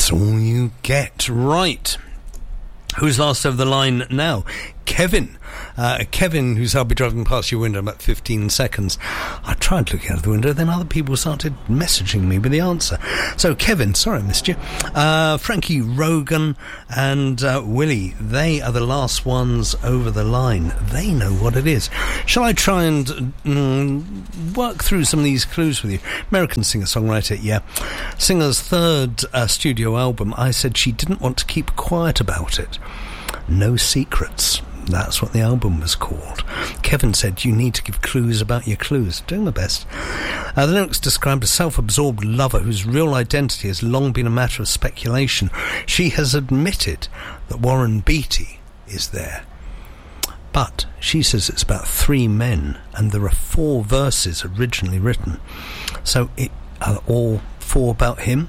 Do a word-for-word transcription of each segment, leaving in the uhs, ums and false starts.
That's all you get. Right. Who's last over the line now? Kevin. Uh, Kevin, who's I'll be driving past your window in about fifteen seconds. I tried looking out of the window, then other people started messaging me with the answer. So, Kevin, sorry I missed you. Uh, Frankie Rogan and uh, Willie, they are the last ones over the line. They know what it is. Shall I try and mm, work through some of these clues with you? American singer-songwriter, yeah. Singer's third uh, studio album, I said she didn't want to keep quiet about it. No Secrets. That's what the album was called. Kevin said, you need to give clues about your clues. Doing my best. Uh, the lyrics described a self-absorbed lover whose real identity has long been a matter of speculation. She has admitted that Warren Beatty is there. But she says it's about three men, and there are four verses originally written. So it, are all four about him?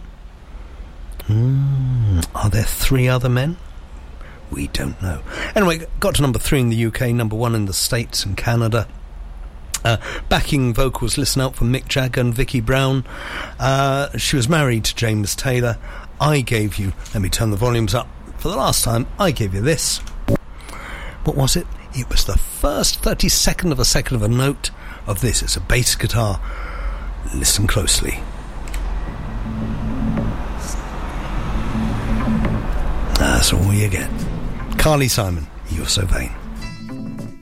Mm, are there three other men? We don't know. Anyway, got to number three in the U K, number one in the States and Canada. Uh, backing vocals, listen out, for Mick Jagger and Vicky Brown. Uh, she was married to James Taylor. I gave you, let me turn the volumes up for the last time, I gave you this. What was it? It was the first thirty-second of a second of a note of this. It's a bass guitar. Listen closely. That's all you get. Carly Simon, You're So Vain.